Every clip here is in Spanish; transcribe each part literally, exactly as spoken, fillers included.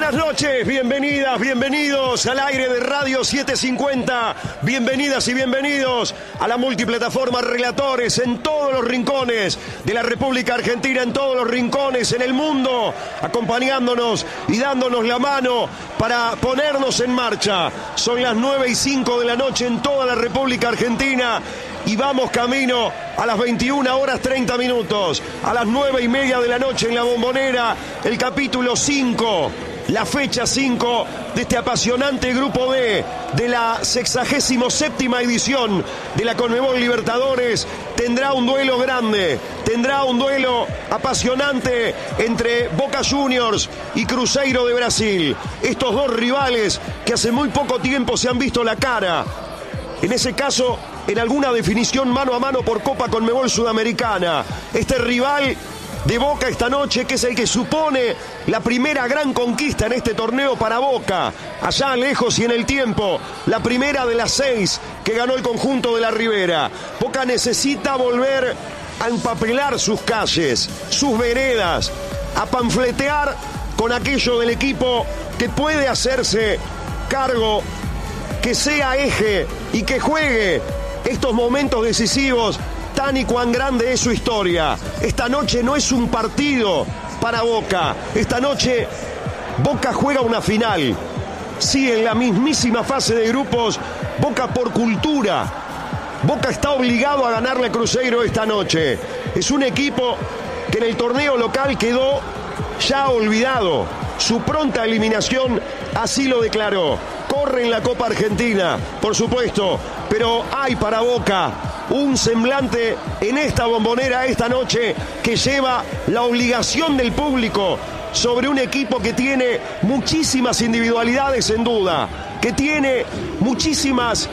buenas noches, bienvenidas, bienvenidos al aire de Radio setecientos cincuenta, bienvenidas y bienvenidos a la multiplataforma Relatores en todos los rincones de la República Argentina, en todos los rincones en el mundo, acompañándonos y dándonos la mano para ponernos en marcha. Son las nueve y cinco de la noche en toda la República Argentina y vamos camino a las veintiuna horas treinta minutos, a las nueve y media de la noche en La Bombonera, el capítulo cinco, la fecha cinco de este apasionante grupo D de la sexagésimo séptima edición de la Conmebol Libertadores. Tendrá un duelo grande, tendrá un duelo apasionante entre Boca Juniors y Cruzeiro de Brasil. Estos dos rivales que hace muy poco tiempo se han visto la cara. En ese caso, en alguna definición mano a mano por Copa Conmebol Sudamericana. Este rival de Boca esta noche, que es el que supone la primera gran conquista en este torneo para Boca, allá lejos y en el tiempo, la primera de las seis que ganó el conjunto de la Ribera. Boca necesita volver a empapelar sus calles, sus veredas, a panfletear con aquello del equipo que puede hacerse cargo, que sea eje y que juegue estos momentos decisivos tan y cuán grande es su historia. Esta noche no es un partido para Boca. Esta noche Boca juega una final. Sí, en la mismísima fase de grupos, Boca por cultura. Boca está obligado a ganarle a Cruzeiro esta noche. Es un equipo que en el torneo local quedó ya olvidado. Su pronta eliminación así lo declaró. Corre en la Copa Argentina, por supuesto, pero hay para Boca un semblante en esta Bombonera esta noche que lleva la obligación del público sobre un equipo que tiene muchísimas individualidades en duda, que tiene muchísimas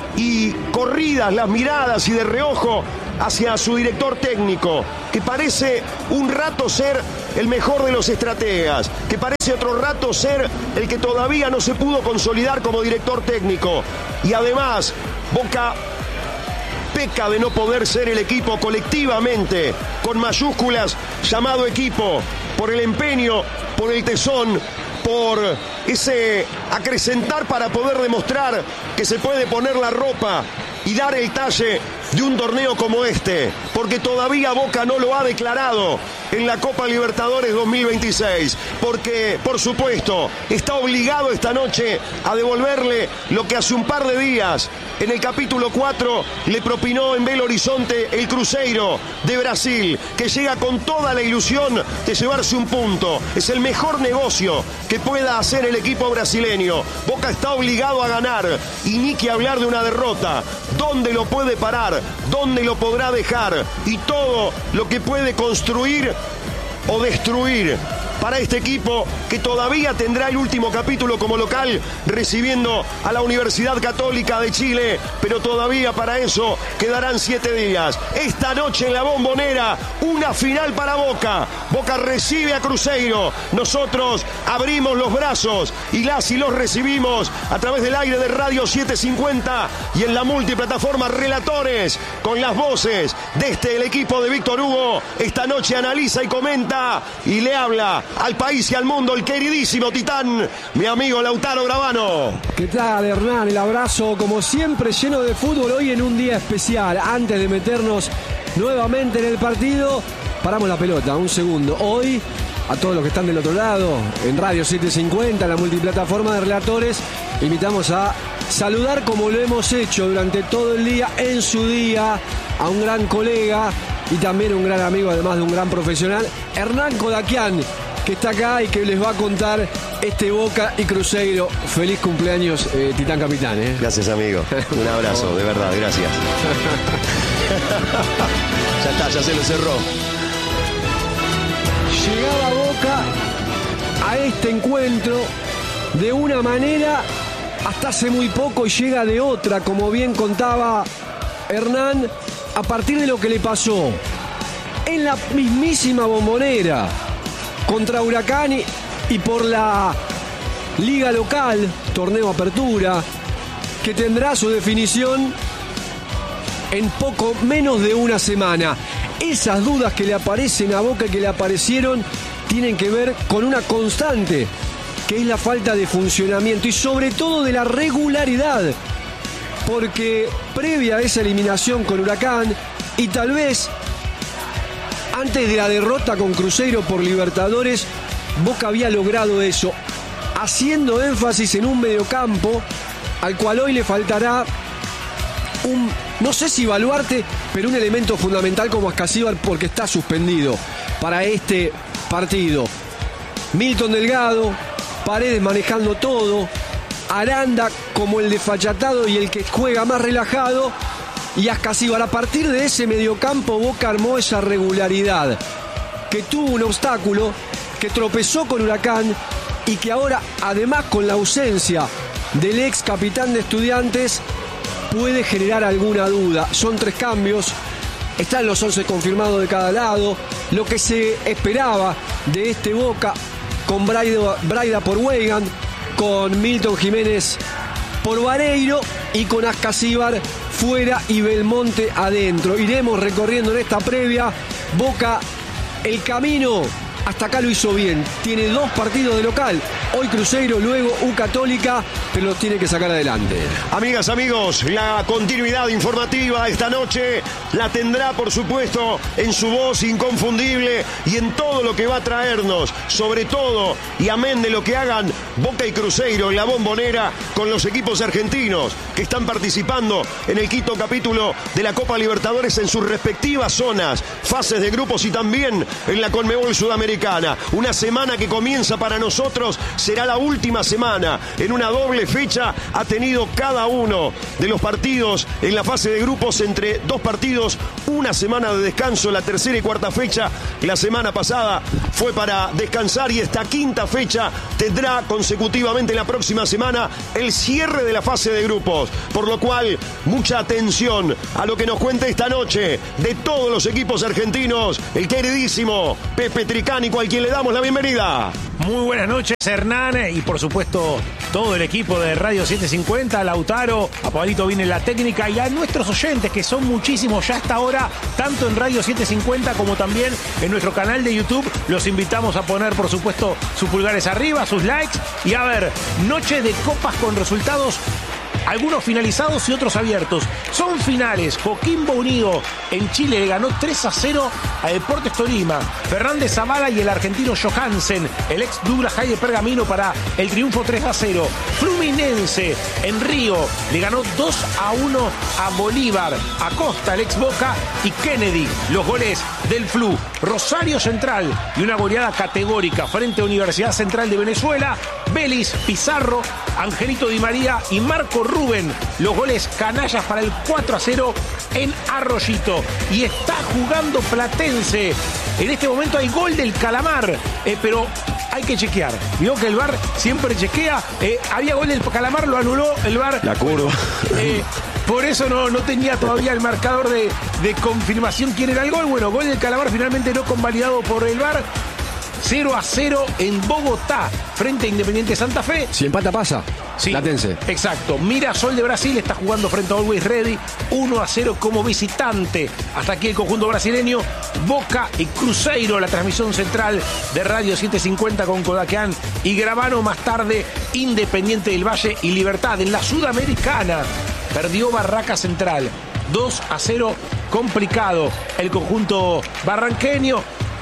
y corridas las miradas y de reojo hacia su director técnico, que parece un rato ser el mejor de los estrategas, que parece otro rato ser el que todavía no se pudo consolidar como director técnico. Y además, Boca peca de no poder ser el equipo colectivamente, con mayúsculas, llamado equipo, por el empeño, por el tesón, por ese acrecentar para poder demostrar que se puede poner la ropa y dar el talle de un torneo como este, porque todavía Boca no lo ha declarado en la Copa Libertadores dos mil veintiséis, porque, por supuesto, está obligado esta noche a devolverle lo que hace un par de días, en el capítulo cuatro, le propinó en Belo Horizonte el Cruzeiro de Brasil, que llega con toda la ilusión de llevarse un punto. Es el mejor negocio que pueda hacer el equipo brasileño. Boca está obligado a ganar, y ni que hablar de una derrota. ¿Dónde lo puede parar? ¿Dónde lo podrá dejar? Y todo lo que puede construir o destruir para este equipo que todavía tendrá el último capítulo como local recibiendo a la Universidad Católica de Chile, pero todavía para eso quedarán siete días. Esta noche en la Bombonera, una final para Boca. Boca recibe a Cruzeiro. Nosotros abrimos los brazos y las y los recibimos a través del aire de Radio setecientos cincuenta y en la multiplataforma Relatores, con las voces de este el equipo de Víctor Hugo. Esta noche analiza y comenta y le habla al país y al mundo el queridísimo titán, mi amigo Lautaro Gravano. ¿Qué tal, Hernán? El abrazo, como siempre, lleno de fútbol hoy en un día especial. Antes de meternos nuevamente en el partido, paramos la pelota, un segundo. Hoy, a todos los que están del otro lado, en Radio setecientos cincuenta, la multiplataforma de Relatores, invitamos a saludar, como lo hemos hecho durante todo el día, en su día, a un gran colega y también un gran amigo, además de un gran profesional, Hernán Kodakian, que está acá y que les va a contar este Boca y Cruzeiro. Feliz cumpleaños, eh, Titán Capitán. ¿eh? Gracias, amigo. Un abrazo, de verdad, gracias. Ya está, ya se lo cerró. Llegaba Boca a este encuentro de una manera hasta hace muy poco y llega de otra, como bien contaba Hernán, a partir de lo que le pasó en la mismísima Bombonera contra Huracán y, y por la liga local, torneo Apertura, que tendrá su definición en poco menos de una semana. Esas dudas que le aparecen a Boca y que le aparecieron tienen que ver con una constante que es la falta de funcionamiento y sobre todo de la regularidad. Porque previa a esa eliminación con Huracán y tal vez antes de la derrota con Cruzeiro por Libertadores, Boca había logrado eso, haciendo énfasis en un mediocampo al cual hoy le faltará un, no sé si baluarte, pero un elemento fundamental como Ascasíbar, porque está suspendido para este partido. Milton Delgado, Paredes manejando todo, Aranda como el desfachatado y el que juega más relajado, y Ascasíbar. A partir de ese mediocampo, Boca armó esa regularidad, que tuvo un obstáculo, que tropezó con Huracán y que ahora, además con la ausencia del ex capitán de Estudiantes, puede generar alguna duda. Son tres cambios, están los once confirmados de cada lado, lo que se esperaba de este Boca, con Braida, Braida por Weigand, con Milton Jiménez por Vareiro y con Ascasíbar fuera y Belmonte adentro. Iremos recorriendo en esta previa. Boca, el camino hasta acá lo hizo bien. Tiene dos partidos de local. Hoy Cruzeiro, luego U Católica, pero los tiene que sacar adelante. Amigas, amigos, la continuidad informativa esta noche la tendrá, por supuesto, en su voz inconfundible y en todo lo que va a traernos, sobre todo, y amén de lo que hagan Boca y Cruzeiro en la Bombonera con los equipos argentinos que están participando en el quinto capítulo de la Copa Libertadores en sus respectivas zonas, fases de grupos y también en la Conmebol Sudamericana. Una semana que comienza para nosotros, será la última semana. En una doble fecha ha tenido cada uno de los partidos en la fase de grupos entre dos partidos, una semana de descanso. La tercera y cuarta fecha, la semana pasada, fue para descansar, y esta quinta fecha tendrá consecutivamente la próxima semana el cierre de la fase de grupos. Por lo cual, mucha atención a lo que nos cuenta esta noche de todos los equipos argentinos, el queridísimo Pepe Tricani, al quien le damos la bienvenida. Muy buenas noches, Hernán, y por supuesto todo el equipo de Radio setecientos cincuenta, Lautaro, a Pablito viene la técnica, y a nuestros oyentes, que son muchísimos ya hasta ahora, tanto en Radio setecientos cincuenta como también en nuestro canal de YouTube. Los invitamos a poner, por supuesto, sus pulgares arriba, sus likes, y a ver, noche de copas con resultados, algunos finalizados y otros abiertos. Son finales. Coquimbo Unido en Chile le ganó tres a cero a Deportes Tolima. Fernández Zavala y el argentino Johansen, el ex Douglas High de Pergamino, para el triunfo tres a cero. Fluminense en Río le ganó dos a uno a Bolívar. Acosta, el ex Boca, y Kennedy, los goles del Flu. Rosario Central y una goleada categórica frente a Universidad Central de Venezuela. Vélez, Pizarro, Angelito Di María y Marco Rubén, los goles canallas para el cuatro a cero en Arroyito. Y está jugando Platense. En este momento hay gol del Calamar, eh, pero hay que chequear. Vio que el V A R siempre chequea. Eh, había gol del Calamar, lo anuló el V A R. La curva. Eh, por eso no, no tenía todavía el marcador de, de confirmación quién era el gol. Bueno, gol del Calamar finalmente no convalidado por el V A R. cero a cero en Bogotá, frente a Independiente Santa Fe. Si empata pasa, sí, Platense. Exacto. Mirasol de Brasil está jugando frente a Always Ready, uno a cero como visitante. Hasta aquí el conjunto brasileño. Boca y Cruzeiro, la transmisión central de Radio setecientos cincuenta con Kodakean y Gravano. Más tarde, Independiente del Valle y Libertad. En la Sudamericana perdió Barraca Central, dos a cero, complicado el conjunto barranqueño.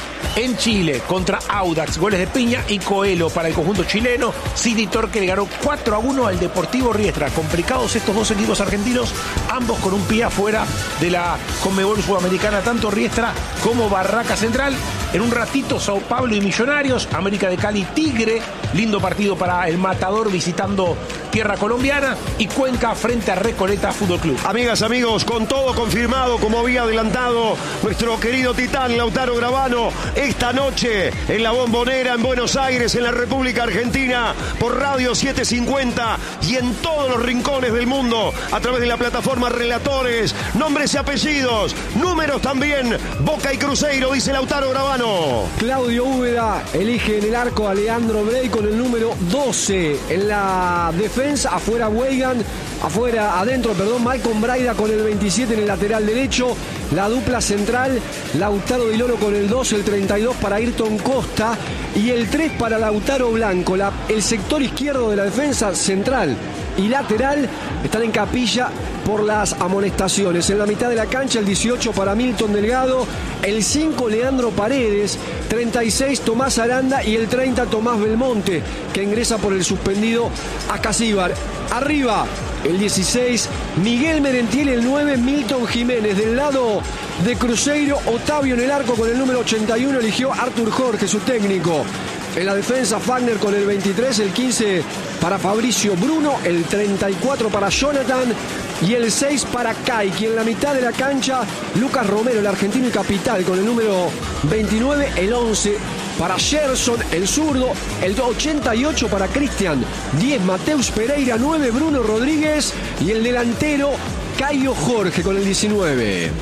En Chile, contra Audax, goles de Piña y Coelho para el conjunto chileno. City Torque le ganó cuatro a uno al Deportivo Riestra. Complicados estos dos equipos argentinos, ambos con un pie afuera de la Conmebol Sudamericana, tanto Riestra como Barraca Central. En un ratito, Sao Paulo y Millonarios, América de Cali, Tigre. Lindo partido para el Matador visitando tierra colombiana, y Cuenca frente a Recoleta Fútbol Club. Amigas, amigos, con todo confirmado, como había adelantado nuestro querido titán Lautaro Gravano, esta noche en la Bombonera en Buenos Aires, en la República Argentina, por Radio setecientos cincuenta y en todos los rincones del mundo, a través de la plataforma Relatores, nombres y apellidos, números también, Boca y Cruzeiro, dice Lautaro Gravano. Claudio Úbeda elige en el arco a Leandro Brey con el número doce. En la defensa, afuera Weigand, afuera, adentro, perdón, Malcolm Braida con el veintisiete en el lateral derecho. La dupla central, Lautaro Di Loro con el dos, el treinta y dos para Ayrton Costa y el tres para Lautaro Blanco. La, el sector izquierdo de la defensa central y lateral están en capilla por las amonestaciones. En la mitad de la cancha el dieciocho para Milton Delgado, el cinco Leandro Paredes, treinta y seis Tomás Aranda y el treinta Tomás Belmonte, que ingresa por el suspendido Acasíbar. Arriba el dieciséis Miguel Merentiel, el nueve Milton Jiménez. Del lado de Cruzeiro, Otavio en el arco con el número ochenta y uno eligió Artur Jorge, su técnico. En la defensa, Fagner con el veintitrés, el quince para Fabricio Bruno, el treinta y cuatro para Jonathan y el seis para Kaiki. En la mitad de la cancha, Lucas Romero, el argentino y capital, con el número veintinueve, el once para Gerson, el zurdo, el ochenta y ocho para Cristian, diez Mateus Pereira, nueve Bruno Rodríguez y el delantero Caio Jorge con el diecinueve.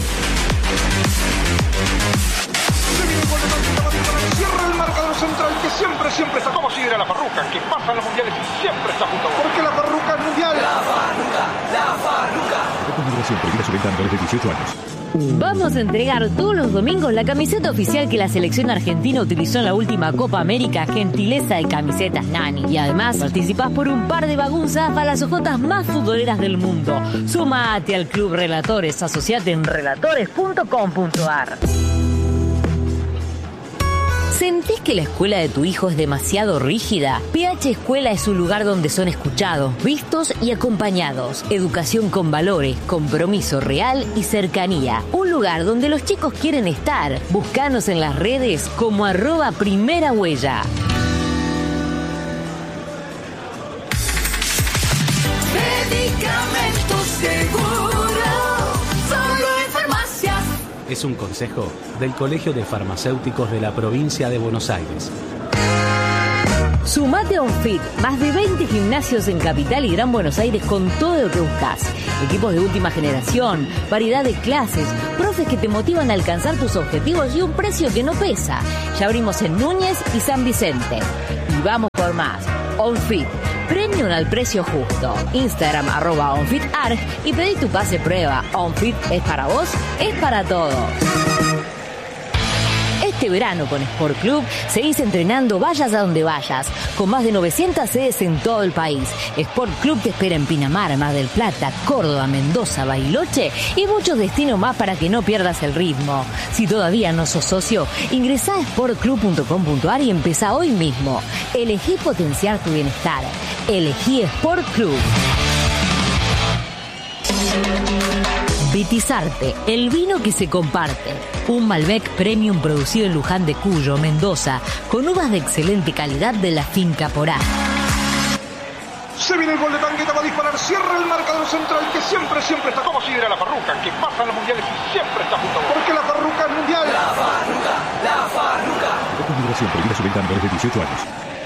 Cierra el marcador central que siempre, siempre está como si era la Farruca, que pasa en los mundiales y siempre está junto a vos. Porque la Farruca es mundial. La Farruca, la Farruca. Confederación Prohibida Solventando desde dieciocho años. Vamos a entregar todos los domingos la camiseta oficial que la selección argentina utilizó en la última Copa América, gentileza de Camisetas Nani. Y además participás por un par de bagunzas para las ojotas más futboleras del mundo. Sumate al Club Relatores, asociate en relatores punto com punto ar. ¿Sentís que la escuela de tu hijo es demasiado rígida? P H Escuela es un lugar donde son escuchados, vistos y acompañados. Educación con valores, compromiso real y cercanía. Un lugar donde los chicos quieren estar. Búscanos en las redes como arroba primera huella. Medicamentos seguros. Es un consejo del Colegio de Farmacéuticos de la Provincia de Buenos Aires. Sumate a OnFit, más de veinte gimnasios en Capital y Gran Buenos Aires con todo lo que buscas. Equipos de última generación, variedad de clases, profes que te motivan a alcanzar tus objetivos y un precio que no pesa. Ya abrimos en Núñez y San Vicente. Y vamos por más. OnFit, premium al precio justo. Instagram arroba OnFitArg y pedí tu pase prueba. OnFit es para vos, es para todos. Este verano con Sport Club seguís entrenando vayas a donde vayas, con más de novecientas sedes en todo el país. Sport Club te espera en Pinamar, Mar del Plata, Córdoba, Mendoza, Bariloche y muchos destinos más para que no pierdas el ritmo. Si todavía no sos socio, ingresá a sport club punto com punto ar y empezá hoy mismo. Elegí potenciar tu bienestar. Elegí Sport Club. Vitizarte, el vino que se comparte. Un Malbec Premium producido en Luján de Cuyo, Mendoza, con uvas de excelente calidad de la finca Porá. Se viene el gol de Tangueta, va a disparar, cierra el marcador central que siempre, siempre está como si era la Farruca, que pasa en los mundiales y siempre está junto a vos. Porque la Farruca es mundial. La Farruca, la Farruca. Confederación Prohibida Solventando desde dieciocho años.